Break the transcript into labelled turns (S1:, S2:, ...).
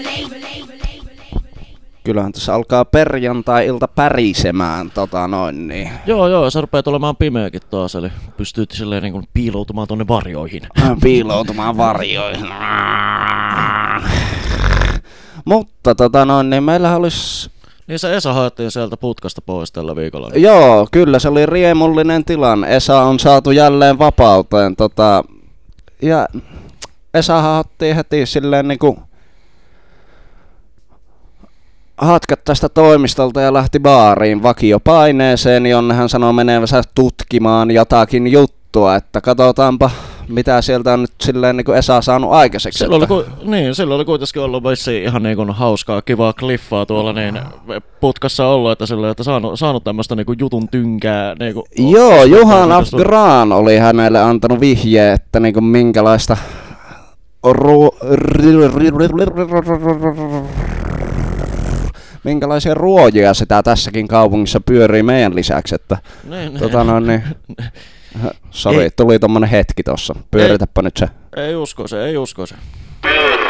S1: Kyllähän tässä alkaa perjantai-ilta pärisemään, niin.
S2: Joo, se rupeaa olemaan pimeäkin taas, eli pystyt silleen niin kuin piiloutumaan tonne varjoihin.
S1: Piiloutumaan varjoihin. Mutta niin meillähän olisi...
S2: Niin se Esa haettiin sieltä putkasta pois tällä viikolla.
S1: Joo, kyllä se oli riemullinen tilanne. Esa on saatu jälleen vapauteen. Ja Esa haettiin heti silleen niinku... Hatkat tästä toimistolta ja lähti baariin vakiopaineeseen, jonne hän sanoi menevänsä tutkimaan jotakin juttua, että katsotaanpa mitä sieltä on nyt silleen niin kuin Esa saanut aikaiseksi.
S2: Silloin oli kuitenkin ollut vissiin ihan niin kuin hauskaa, kivaa kliffaa tuolla niin putkassa ollut, että silleen, että saanut tämmöistä niin kuin jutun tynkää. Niin kuin,
S1: joo, Juhan Afgran oli hänelle antanut vihje, että niin kuin minkälaista minkälaisia ruojia sitä tässäkin kaupungissa pyörii meidän lisäksi, että Sori, tuli tommonen hetki tossa. Pyöritäpä nyt se.
S2: Ei usko se.